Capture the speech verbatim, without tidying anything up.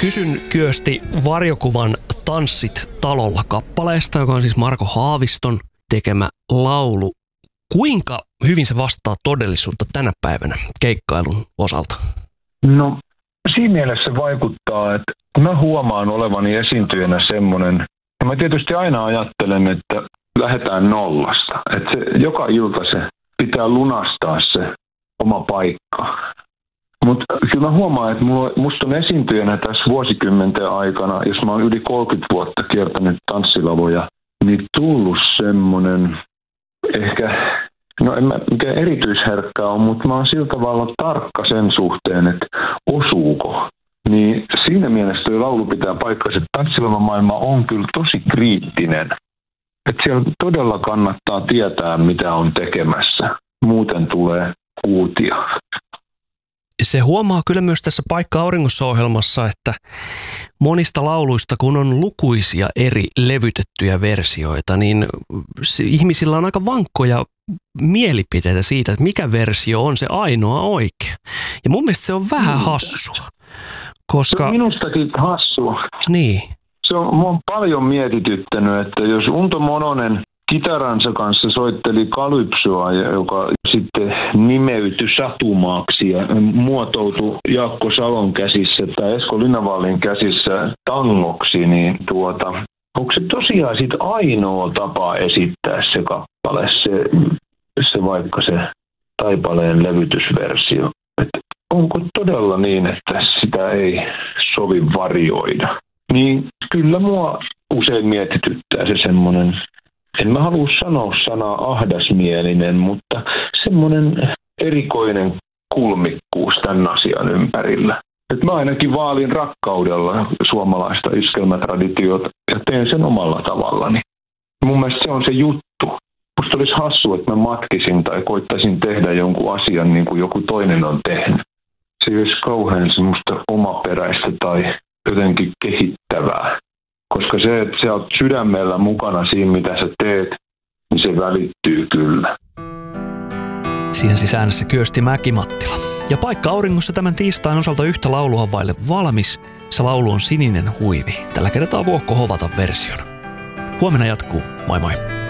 Kysyn Kyösti Varjokuvan Tanssit talolla -kappaleesta, joka on siis Marko Haaviston tekemä laulu. Kuinka hyvin se vastaa todellisuutta tänä päivänä keikkailun osalta? No siinä mielessä vaikuttaa, että mä huomaan olevani esiintyjänä semmoinen, ja mä tietysti aina ajattelen, että lähdetään nollasta. Että se, joka ilta se pitää lunastaa se oma paikka. Mutta kyllä mä huomaan, että musta on esiintyjänä tässä vuosikymmenten aikana, jos mä oon yli kolmekymmentä vuotta kiertänyt tanssilavoja, niin tullut semmoinen ehkä, no en mä mikään erityisherkkä ole, mutta mä oon sillä tavalla tarkka sen suhteen, että osuuko. Niin siinä mielessä tuo laulu pitää paikkansa, että tanssilavamaailma on kyllä tosi kriittinen. Että siellä todella kannattaa tietää, mitä on tekemässä. Muuten tulee kuutia. Se huomaa kyllä myös tässä Paikka auringossa -ohjelmassa, että monista lauluista, kun on lukuisia eri levytettyjä versioita, niin ihmisillä on aika vankkoja mielipiteitä siitä, että mikä versio on se ainoa oikea. Ja mun mielestä se on vähän hassua. Koska... Se on minustakin hassua. Niin. Se on, mua on paljon mietityttänyt, että jos Unto Mononen kitaransa kanssa soitteli kalypsoa, joka sitten nimeytyi Satumaaksi ja muotoutui Jaakko Salon käsissä tai Esko Linnanvallin käsissä tangoksi, niin tuota, onko se tosiaan sit ainoa tapa esittää se kappale, se, se vaikka se Taipaleen levytysversio? Et onko todella niin, että sitä ei sovi varioida? Niin kyllä mua usein mietityttää se semmoinen, en mä halua sanoa sanaa ahdasmielinen, mutta semmoinen erikoinen kulmikkuus tämän asian ympärillä. Et mä ainakin vaalin rakkaudella suomalaista iskelmätraditiota ja teen sen omalla tavallani. Mun mielestä se on se juttu. Musta olisi hassu, että mä matkisin tai koittaisin tehdä jonkun asian niin kuin joku toinen on tehnyt. Se ei olisi kauhean semmoista omaperäistä tai jotenkin kehittävää. Koska se, että sä oot sydämellä mukana siinä, mitä sä teet, niin se välittyy kyllä. Siinä siis äänessä Kyösti Mäki-Mattila. Ja Paikka auringossa tämän tiistain osalta yhtä laulua vaille valmis. Se laulu on Sininen huivi. Tällä kertaa Vuokko Hovatan versiona. Huomenna jatkuu. Moi moi.